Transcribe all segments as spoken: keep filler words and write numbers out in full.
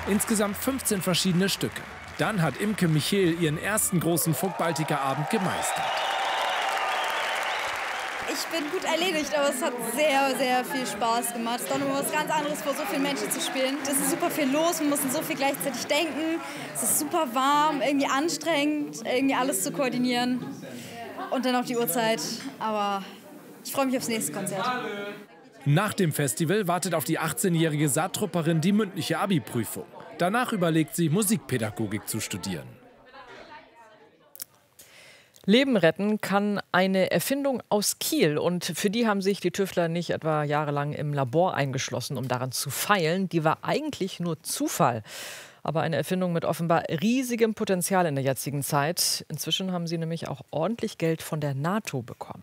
Insgesamt fünfzehn verschiedene Stücke. Dann hat Imke Michel ihren ersten großen Fuck-Baltica-Abend gemeistert. Ich bin gut erledigt, aber es hat sehr, sehr viel Spaß gemacht. Es ist doch nur was ganz anderes, vor so vielen Menschen zu spielen. Es ist super viel los, wir müssen so viel gleichzeitig denken. Es ist super warm, irgendwie anstrengend, irgendwie alles zu koordinieren. Und dann auch die Uhrzeit. Aber ich freue mich aufs nächste Konzert. Nach dem Festival wartet auf die achtzehnjährige Saartrupperin die mündliche Abi-Prüfung. Danach überlegt sie, Musikpädagogik zu studieren. Leben retten kann eine Erfindung aus Kiel. Und für die haben sich die Tüftler nicht etwa jahrelang im Labor eingeschlossen, um daran zu feilen. Die war eigentlich nur Zufall. Aber eine Erfindung mit offenbar riesigem Potenzial in der jetzigen Zeit. Inzwischen haben sie nämlich auch ordentlich Geld von der NATO bekommen.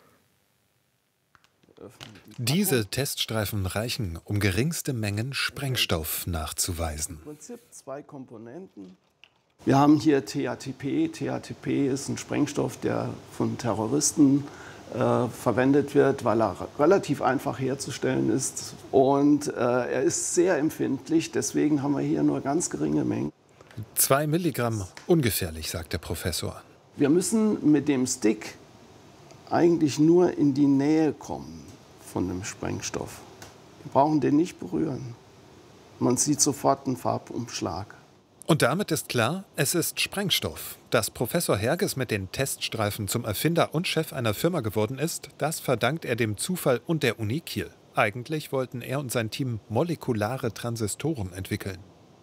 Diese Teststreifen reichen, um geringste Mengen Sprengstoff nachzuweisen. Im Prinzip zwei Komponenten. Wir haben hier T A T P. T A T P ist ein Sprengstoff, der von Terroristen äh, verwendet wird, weil er relativ einfach herzustellen ist. Und äh, er ist sehr empfindlich, deswegen haben wir hier nur ganz geringe Mengen. Zwei Milligramm, ungefährlich, sagt der Professor. Wir müssen mit dem Stick eigentlich nur in die Nähe kommen von dem Sprengstoff. Wir brauchen den nicht berühren. Man sieht sofort einen Farbumschlag. Und damit ist klar, es ist Sprengstoff. Dass Professor Herges mit den Teststreifen zum Erfinder und Chef einer Firma geworden ist, das verdankt er dem Zufall und der Uni Kiel. Eigentlich wollten er und sein Team molekulare Transistoren entwickeln.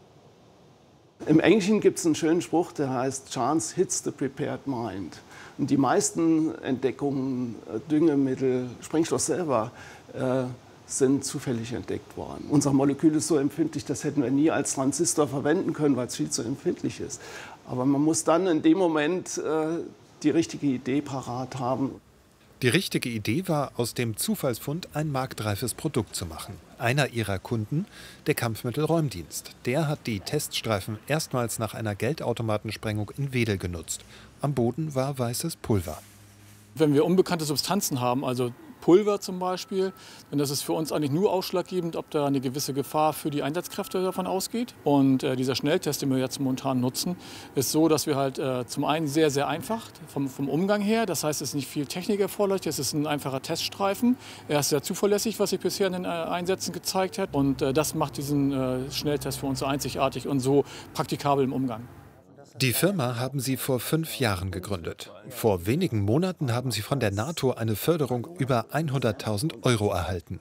Im Englischen gibt es einen schönen Spruch, der heißt "Chance hits the prepared mind". Und die meisten Entdeckungen, Düngemittel, Sprengstoff selber, äh, sind zufällig entdeckt worden. Unser Molekül ist so empfindlich, das hätten wir nie als Transistor verwenden können, weil es viel zu empfindlich ist. Aber man muss dann in dem Moment äh, die richtige Idee parat haben. Die richtige Idee war, aus dem Zufallsfund ein marktreifes Produkt zu machen. Einer ihrer Kunden, der Kampfmittelräumdienst. Der hat die Teststreifen erstmals nach einer Geldautomatensprengung in Wedel genutzt. Am Boden war weißes Pulver. Wenn wir unbekannte Substanzen haben, also Pulver zum Beispiel, dann ist es für uns eigentlich nur ausschlaggebend, ob da eine gewisse Gefahr für die Einsatzkräfte davon ausgeht. Und äh, dieser Schnelltest, den wir jetzt momentan nutzen, ist so, dass wir halt äh, zum einen sehr, sehr einfach vom, vom Umgang her, das heißt, es ist nicht viel Technik erforderlich, es ist ein einfacher Teststreifen. Er ist sehr zuverlässig, was sich bisher in den äh, Einsätzen gezeigt hat. Und äh, das macht diesen äh, Schnelltest für uns so einzigartig und so praktikabel im Umgang. Die Firma haben sie vor fünf Jahren gegründet. Vor wenigen Monaten haben sie von der NATO eine Förderung über hunderttausend Euro erhalten.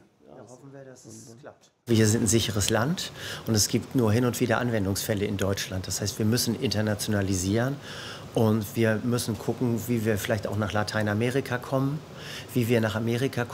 Wir sind ein sicheres Land und es gibt nur hin und wieder Anwendungsfälle in Deutschland. Das heißt, wir müssen internationalisieren und wir müssen gucken, wie wir vielleicht auch nach Lateinamerika kommen, wie wir nach Amerika kommen.